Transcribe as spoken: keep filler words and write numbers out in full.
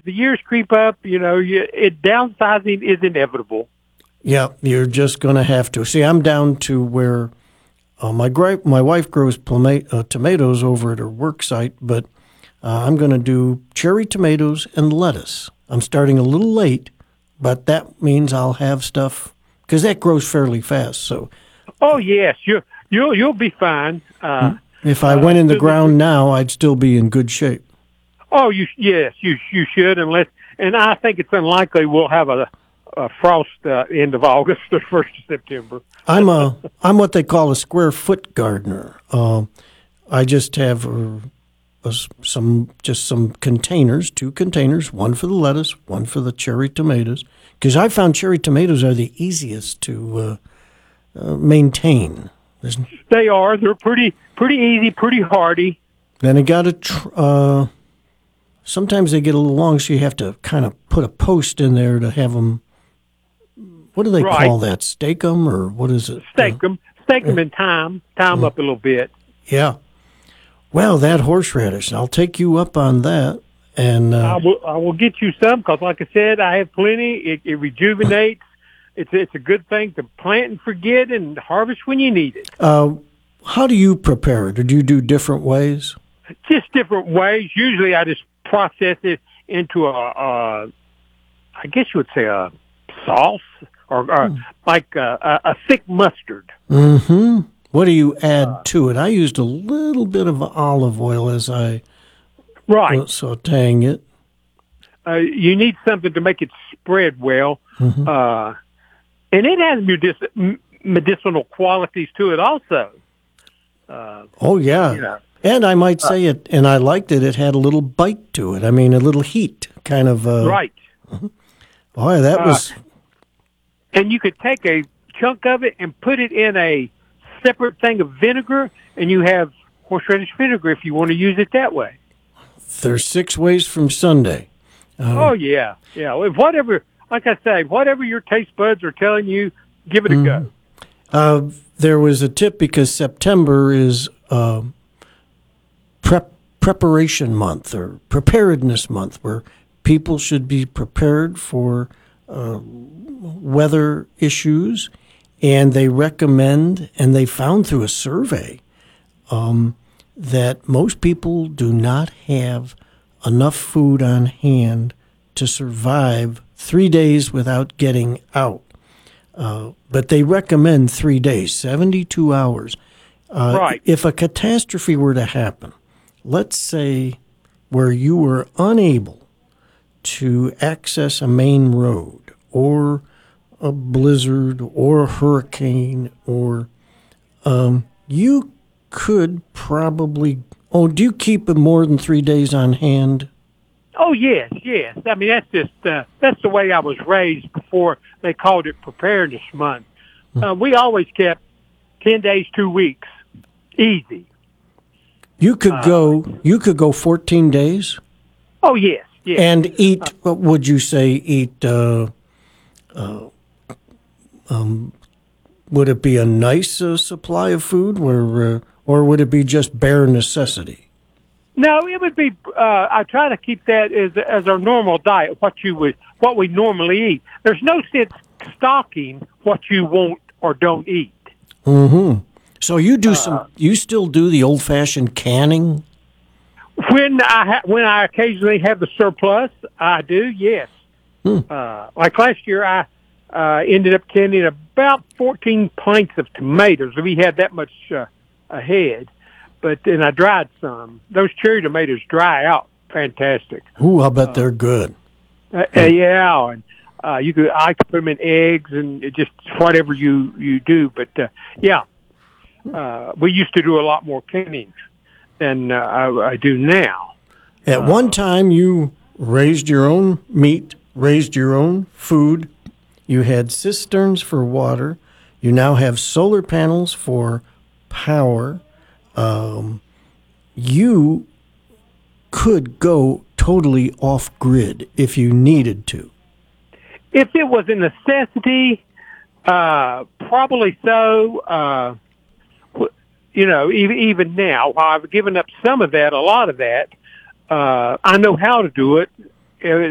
as the years creep up, you know, you, it downsizing is inevitable. Yeah, you're just going to have to. See, I'm down to where uh, my gra- my wife grows ploma- uh, tomatoes over at her work site, but uh, I'm going to do cherry tomatoes and lettuce. I'm starting a little late, but that means I'll have stuff because that grows fairly fast. So, oh yes, you you'll you'll be fine. Uh, if I uh, went in the ground now, I'd still be in good shape. Oh, you yes, you you should, unless, and I think it's unlikely we'll have a, a frost uh, end of August or first of September. I'm a I'm what they call a square foot gardener. Uh, I just have uh, a, some just some containers, two containers, one for the lettuce, one for the cherry tomatoes, because I found cherry tomatoes are the easiest to uh, uh, maintain. There's, they are. They're pretty pretty easy, pretty hardy. Then I got to. Tr- uh, sometimes they get a little long, so you have to kind of put a post in there to have them. What do they right. call that? Stake them, or what is it? Stake them. Stake them in time. Time mm. up a little bit. Yeah. Well, that horseradish, I'll take you up on that. And uh, I will I will get you some because, like I said, I have plenty. It, it rejuvenates. It's it's a good thing to plant and forget and harvest when you need it. Uh, how do you prepare it? Or do you do different ways? Just different ways. Usually, I just process it into a, a I guess you would say a sauce or, or mm. like a, a, a thick mustard. Mm-hmm. What do you add uh, to it? I used a little bit of olive oil as I right was sauteing it. Uh, you need something to make it spread well. Mm-hmm. Uh, and it has medic- medicinal qualities to it also. Uh, oh, yeah. You know. And I might say uh, it, and I liked it, it had a little bite to it. I mean, a little heat, kind of. Uh, right. Uh-huh. Boy, that uh, was... And you could take a chunk of it and put it in a separate thing of vinegar, and you have horseradish vinegar if you want to use it that way. There's six ways from Sunday. Uh, oh, yeah. Yeah. Whatever, like I say, whatever your taste buds are telling you, give it a mm-hmm. go. Uh, there was a tip because September is uh, prep preparation month or preparedness month where people should be prepared for uh, weather issues. And they recommend, and they found through a survey, um, that most people do not have enough food on hand to survive three days without getting out. Uh, but they recommend three days, seventy-two hours. Uh, right. If a catastrophe were to happen, let's say where you were unable to access a main road or a blizzard or a hurricane, or um, you could probably. Oh, do you keep more than three days on hand? Oh yes, yes. I mean that's just uh, that's the way I was raised before they called it Preparedness Month. Uh, we always kept ten days, two weeks, easy. You could uh, go. You could go fourteen days. Oh yes, yes. And eat. Uh, what would you say? Eat. Uh, uh, Um, would it be a nice uh, supply of food, where, uh, or would it be just bare necessity? No, it would be. Uh, I try to keep that as as our normal diet. What you would, what we normally eat. There's no sense stocking what you want or don't eat. Mm-hmm. So you do uh, some. You still do the old-fashioned canning? When I ha- when I occasionally have the surplus, I do. Yes. Hmm. Uh, like last year, I. Uh, ended up canning about fourteen pints of tomatoes. We had that much uh, ahead, but then I dried some. Those cherry tomatoes dry out fantastic. Ooh, I bet uh, they're good. Uh, uh, yeah, and uh, you could I could put them in eggs and it just whatever you you do. But uh, yeah, uh, we used to do a lot more canning than uh, I, I do now. At uh, one time, you raised your own meat, raised your own food. You had cisterns for water. You now have solar panels for power. Um, you could go totally off-grid if you needed to. If it was a necessity, uh, probably so. Uh, you know, even, even now, while I've given up some of that, a lot of that, uh, I know how to do it.